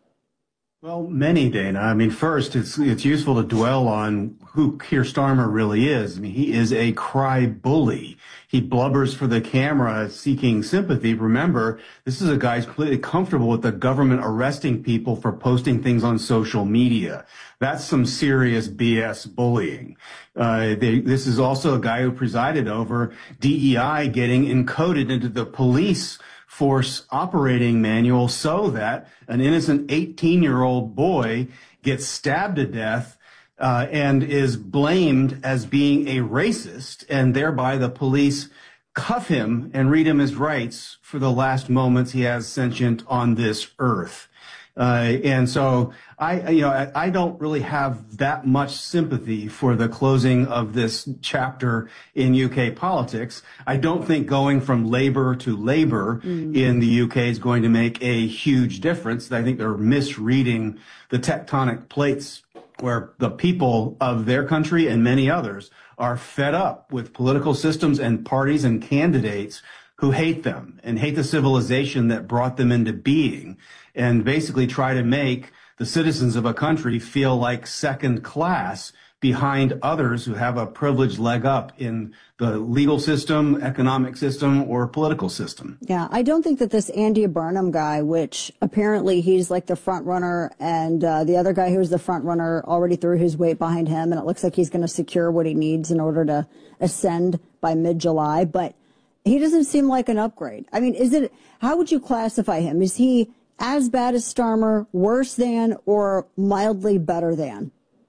Well, many, Dana. I mean, first, it's it's useful to dwell on who Keir Starmer really is. I mean, he is a cry bully. He blubbers for the camera seeking sympathy. Remember, this is a guy who's completely comfortable with the government arresting people for posting things on social media. That's some serious B S bullying. Uh, they, this is also a guy who presided over D E I getting encoded into the police force operating manual so that an innocent eighteen-year-old boy gets stabbed to death uh, and is blamed as being a racist, and thereby the police cuff him and read him his rights for the last moments he has sentient on this earth. Uh, and so I, you know, I, I don't really have that much sympathy for the closing of this chapter in U K politics. I don't think going from Labour to Labour mm. in the U K is going to make a huge difference. I think they're misreading the tectonic plates where the people of their country and many others are fed up with political systems and parties and candidates who hate them and hate the civilization that brought them into being, and basically try to make the citizens of a country feel like second class behind others who have a privileged leg up in the legal system, economic system, or political system. Yeah, I don't think that this Andy Burnham guy, which apparently he's like the front runner, and uh, the other guy who's the front runner already threw his weight behind him, and it looks like he's going to secure what he needs in order to ascend by mid-July, but he doesn't seem like an upgrade. I mean, is it, how would you classify him? Is he as bad as Starmer, worse than, or mildly better than?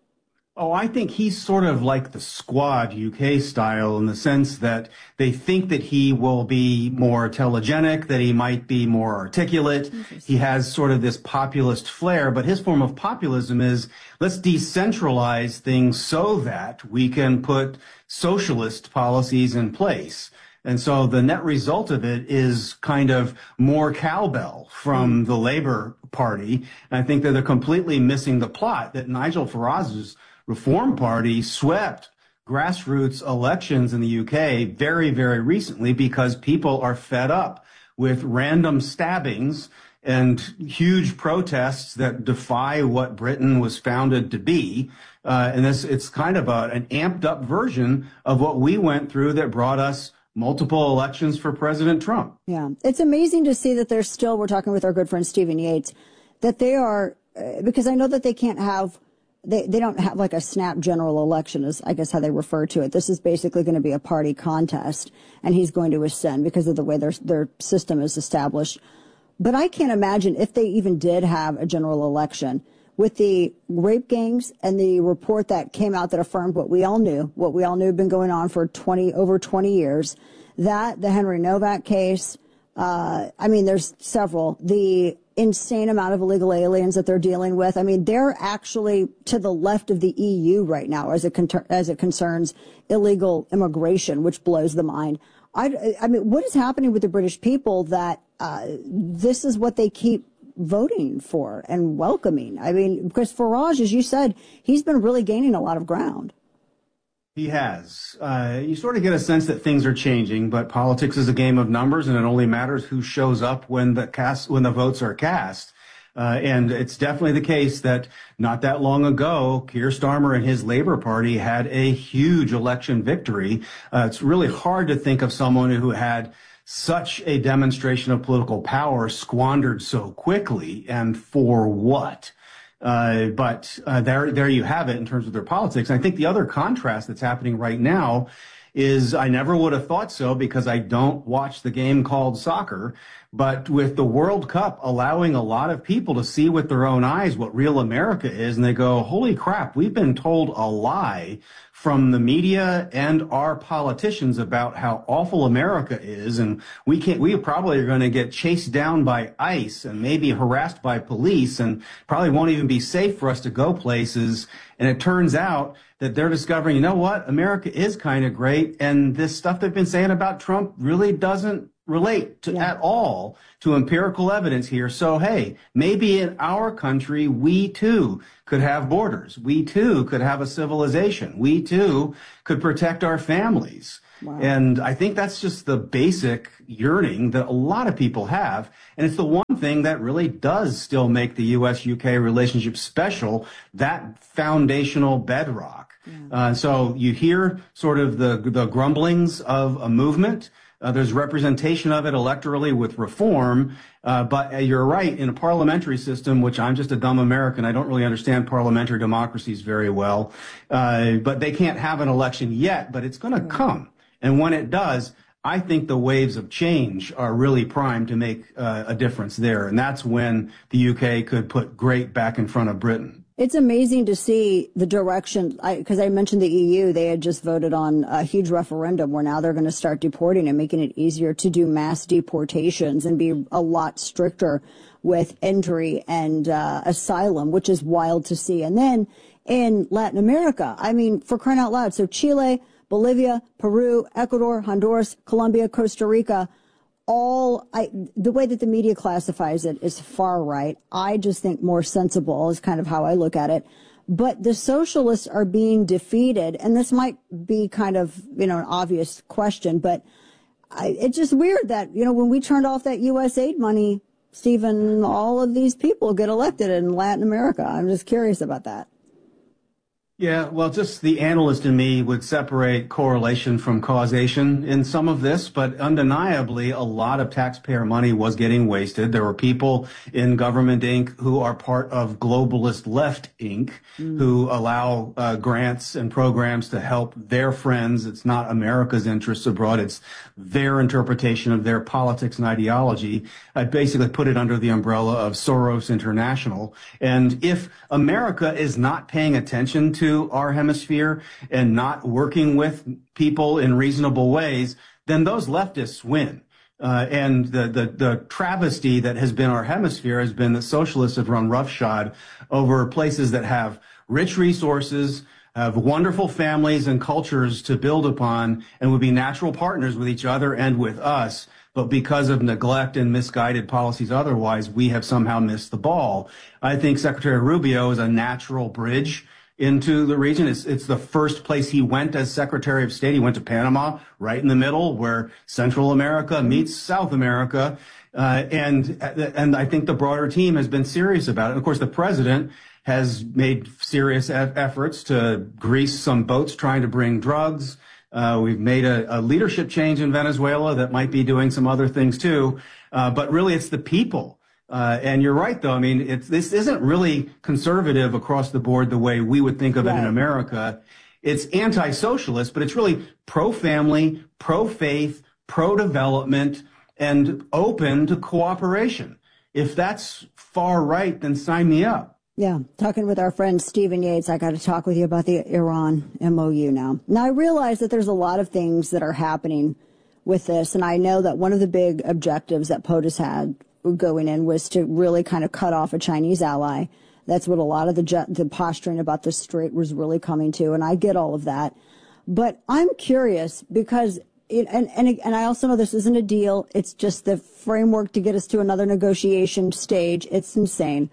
Oh, I think he's sort of like the Squad U K style in the sense that they think that he will be more telegenic, that he might be more articulate. He has sort of this populist flair, but his form of populism is let's decentralize things so that we can put socialist policies in place. And so the net result of it is kind of more cowbell from the Labour Party. And I think that they're completely missing the plot that Nigel Farage's Reform Party swept grassroots elections in the U K very, very recently because people are fed up with random stabbings and huge protests that defy what Britain was founded to be. Uh, and this, it's kind of a, an amped up version of what we went through that brought us multiple elections for President Trump. Yeah, it's amazing to see that there's still, we're talking with our good friend Stephen Yates, that they are, uh, because I know that they can't have, they, they don't have like a snap general election is, I guess, how they refer to it. This is basically going to be a party contest, and he's going to ascend because of the way their, their system is established. But I can't imagine if they even did have a general election with the rape gangs and the report that came out that affirmed what we all knew, what we all knew had been going on for twenty, over twenty years, that, the Henry Novak case, uh, I mean, there's several, the insane amount of illegal aliens that they're dealing with. I mean, they're actually to the left of the E U right now as it, con- as it concerns illegal immigration, which blows the mind. I, I mean, what is happening with the British people that uh, this is what they keep voting for and welcoming? I mean, because Farage, as you said, he's been really gaining a lot of ground. He has. Uh, you sort of get a sense that things are changing, but politics is a game of numbers, and it only matters who shows up when the cast, when the votes are cast. Uh, and it's definitely the case that not that long ago, Keir Starmer and his Labour Party had a huge election victory. Uh, it's really hard to think of someone who had such a demonstration of political power squandered so quickly, and for what? Uh, but uh, there, there you have it in terms of their politics. And I think the other contrast that's happening right now is I never would have thought so because I don't watch the game called soccer. But with the World Cup allowing a lot of people to see with their own eyes what real America is, and they go, holy crap, we've been told a lie from the media and our politicians about how awful America is, and we can't, we probably are going to get chased down by ICE and maybe harassed by police and probably won't even be safe for us to go places. And it turns out that they're discovering, you know what, America is kind of great, and this stuff they've been saying about Trump really doesn't relate to, yeah. at all to empirical evidence here. So, hey, maybe in our country, we too could have borders. We too could have a civilization. We too could protect our families. Wow. And I think that's just the basic yearning that a lot of people have. And it's the one thing that really does still make the U S U K relationship special, that foundational bedrock. Yeah. Uh, so you hear sort of the, the grumblings of a movement. Uh, there's representation of it electorally with reform, uh, but uh, you're right, in a parliamentary system, which I'm just a dumb American, I don't really understand parliamentary democracies very well, uh, but they can't have an election yet, but it's going to come. And when it does, I think the waves of change are really primed to make uh, a difference there, and that's when the U K could put great back in front of Britain. It's amazing to see the direction, because I, I mentioned the E U, they had just voted on a huge referendum where now they're going to start deporting and making it easier to do mass deportations and be a lot stricter with entry and uh, asylum, which is wild to see. And then in Latin America, I mean, for crying out loud, so Chile, Bolivia, Peru, Ecuador, Honduras, Colombia, Costa Rica, all I, the way that the media classifies it is far right. I just think more sensible is kind of how I look at it. But the socialists are being defeated, and this might be kind of, you know, an obvious question, but I, it's just weird that, you know, when we turned off that U S aid money, Stephen, all of these people get elected in Latin America. I'm just curious about that. Yeah, well, just the analyst in me would separate correlation from causation in some of this, but undeniably a lot of taxpayer money was getting wasted. There were people in Government Incorporated who are part of Globalist Left Incorporated mm. who allow uh, grants and programs to help their friends. It's not America's interests abroad. It's their interpretation of their politics and ideology. I basically put it under the umbrella of Soros International. And if America is not paying attention to to our hemisphere and not working with people in reasonable ways, then those leftists win. Uh, and the, the, the travesty that has been our hemisphere has been that socialists have run roughshod over places that have rich resources, have wonderful families and cultures to build upon, and would be natural partners with each other and with us. But because of neglect and misguided policies otherwise, we have somehow missed the ball. I think Secretary Rubio is a natural bridge into the region. It's, it's the first place he went as Secretary of State. He went to Panama, right in the middle, where Central America meets South America. Uh, and, and I think the broader team has been serious about it. And of course, the president has made serious e- efforts to grease some boats trying to bring drugs. Uh, we've made a, a leadership change in Venezuela that might be doing some other things too. Uh, but really, it's the people. Uh, and you're right, though. I mean, it's, this isn't really conservative across the board the way we would think of right. it in America. It's anti-socialist, but it's really pro-family, pro-faith, pro-development, and open to cooperation. If that's far right, then sign me up. Yeah, talking with our friend Stephen Yates, I got to talk with you about the Iran M O U now. Now, I realize that there's a lot of things that are happening with this, and I know that one of the big objectives that POTUS had going in was to really kind of cut off a Chinese ally. That's what a lot of the ju- the posturing about the strait was really coming to, and I get all of that. But I'm curious because, it, and, and, and I also know this isn't a deal. It's just the framework to get us to another negotiation stage. It's insane.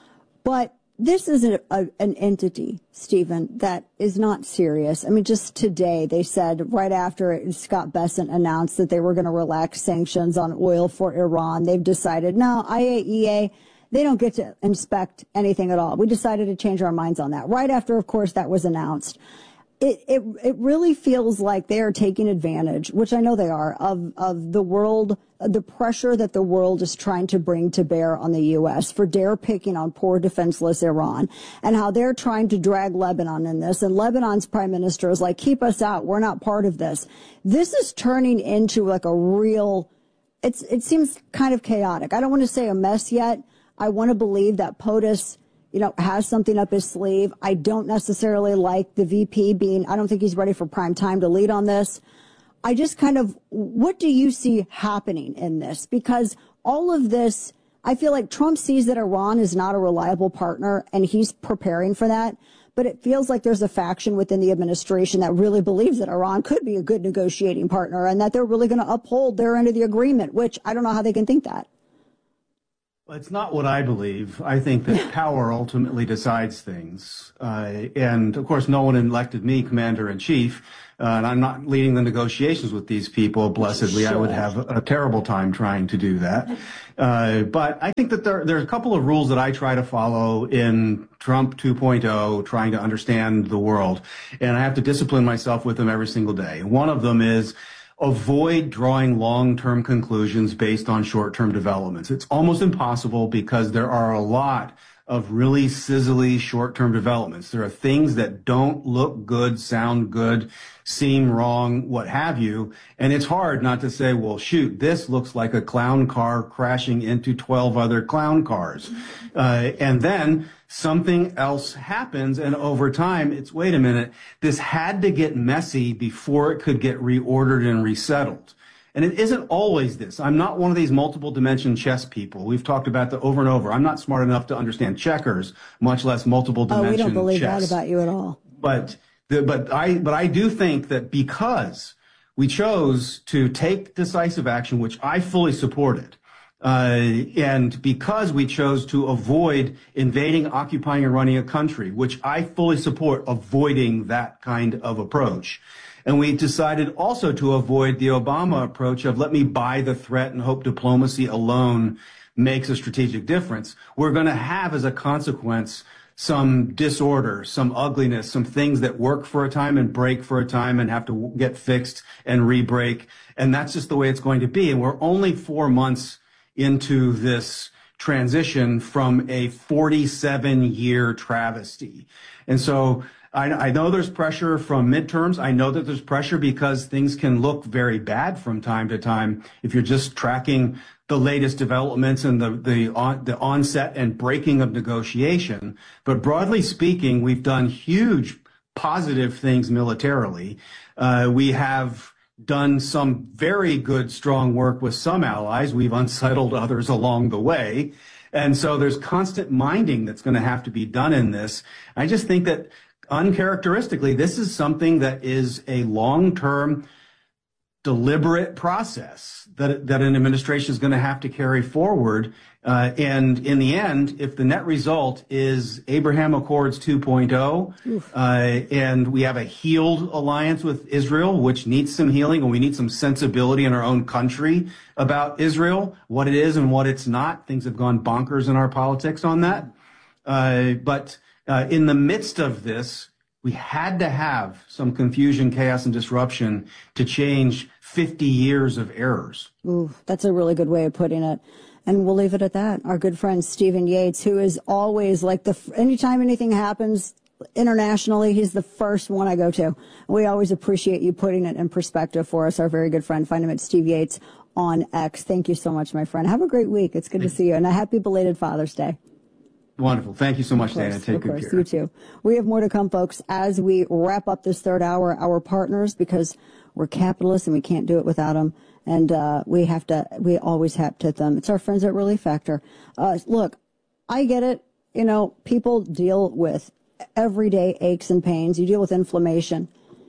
But this is a, a, an entity, Stephen, that is not serious. I mean, just today they said right after Scott Bessent announced that they were going to relax sanctions on oil for Iran, they've decided, no, I A E A, they don't get to inspect anything at all. We decided to change our minds on that. Right after, of course, that was announced. It, it, it really feels like they are taking advantage, which I know they are, of, of the world, the pressure that the world is trying to bring to bear on the U S for dare picking on poor defenseless Iran, and how they're trying to drag Lebanon in this. And Lebanon's prime minister is like, keep us out. We're not part of this. This is turning into like a real it's it seems kind of chaotic. I don't want to say a mess yet. I want to believe that POTUS, you know, has something up his sleeve. I don't necessarily like the V P being, I don't think he's ready for prime time to lead on this. I just kind of, what do you see happening in this? Because all of this, I feel like Trump sees that Iran is not a reliable partner, and he's preparing for that. But it feels like there's a faction within the administration that really believes that Iran could be a good negotiating partner and that they're really going to uphold their end of the agreement, which I don't know how they can think that. Well, it's not what I believe. I think that power ultimately decides things. Uh, and, of course, no one elected me commander-in-chief. Uh, and I'm not leading the negotiations with these people, blessedly. Sure. I would have a, a terrible time trying to do that. Uh, but I think that there, there are a couple of rules that I try to follow in Trump two point oh, trying to understand the world. And I have to discipline myself with them every single day. One of them is avoid drawing long-term conclusions based on short-term developments. It's almost impossible because there are a lot of really sizzly short-term developments. There are things that don't look good, sound good, seem wrong, what have you. And it's hard not to say, well, shoot, this looks like a clown car crashing into twelve other clown cars. Uh, and then something else happens, and over time, it's, wait a minute, this had to get messy before it could get reordered and resettled. And it isn't always this. I'm not one of these multiple dimension chess people. We've talked about that over and over. I'm not smart enough to understand checkers, much less multiple dimension chess. Oh, we don't believe chess. that about you at all. But the, but I but I do think that because we chose to take decisive action, which I fully supported, uh, and because we chose to avoid invading, occupying, and running a country, which I fully support, avoiding that kind of approach. And we decided also to avoid the Obama approach of let me buy the threat and hope diplomacy alone makes a strategic difference. We're going to have as a consequence some disorder, some ugliness, some things that work for a time and break for a time and have to get fixed and re-break. And that's just the way it's going to be. And we're only four months into this transition from a forty-seven year travesty. And so I, I know there's pressure from midterms. I know that there's pressure because things can look very bad from time to time if you're just tracking the latest developments and the the, on, the onset and breaking of negotiation. But broadly speaking, we've done huge positive things militarily. Uh, we have done some very good, strong work with some allies. We've unsettled others along the way. And so there's constant minding that's going to have to be done in this. I just think that uncharacteristically, this is something that is a long-term, deliberate process that that an administration is going to have to carry forward. Uh, and in the end, if the net result is Abraham Accords two point oh, uh, and we have a healed alliance with Israel, which needs some healing, and we need some sensibility in our own country about Israel, what it is and what it's not. Things have gone bonkers in our politics on that. Uh, but Uh, in the midst of this, we had to have some confusion, chaos, and disruption to change fifty years of errors. Ooh, that's a really good way of putting it. And we'll leave it at that. Our good friend Stephen Yates, who is always like the, anytime anything happens internationally, he's the first one I go to. We always appreciate you putting it in perspective for us. Our very good friend. Find him at Steve Yates on X. Thank you so much, my friend. Have a great week. It's good to see you. And a happy belated Father's Day. Wonderful. Thank you so much, Dana. Take good care. You too. We have more to come, folks, as we wrap up this third hour. Our partners, because we're capitalists and we can't do it without them. And uh, we have to, we always have to them. It's our friends at Relief Factor. Uh, look, I get it. You know, people deal with everyday aches and pains. You deal with inflammation.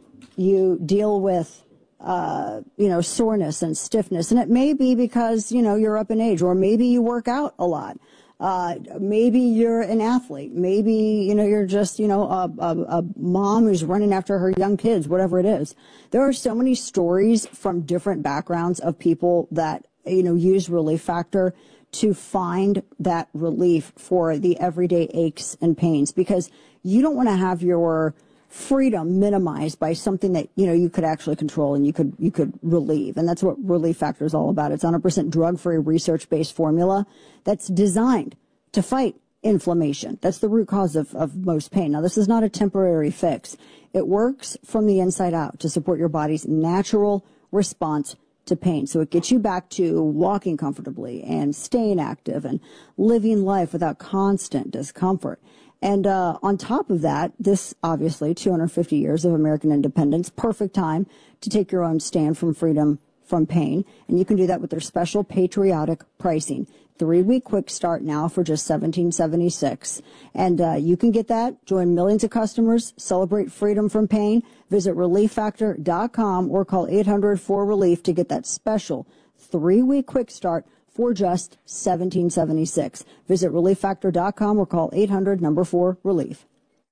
You deal with, uh, you know, soreness and stiffness. And it may be because, you know, you're up in age, or maybe you work out a lot. Uh, maybe you're an athlete. Maybe, you know, you're just, you know, a, a, a mom who's running after her young kids, whatever it is. There are so many stories from different backgrounds of people that, you know, use Relief Factor to find that relief for the everyday aches and pains, because you don't want to have your freedom minimized by something that, you know, you could actually control and you could, you could relieve. And that's what Relief Factor is all about. It's one hundred percent drug-free, research-based formula that's designed to fight inflammation. That's the root cause of, of most pain. Now, this is not a temporary fix. It works from the inside out to support your body's natural response to pain. So it gets you back to walking comfortably and staying active and living life without constant discomfort. And uh, on top of that, this obviously two hundred fifty years of American independence, perfect time to take your own stand from freedom from pain. And you can do that with their special patriotic pricing. Three-week quick start now for just seventeen seventy-six. And uh, you can get that. Join millions of customers. Celebrate freedom from pain. Visit relief factor dot com or call eight hundred four relief to get that special three-week quick start for just seventeen seventy-six. Visit relief factor dot com or call eight hundred number four relief.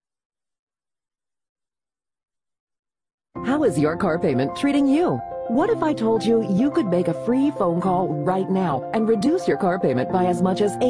How is your car payment treating you? What if I told you you could make a free phone call right now and reduce your car payment by as much as eight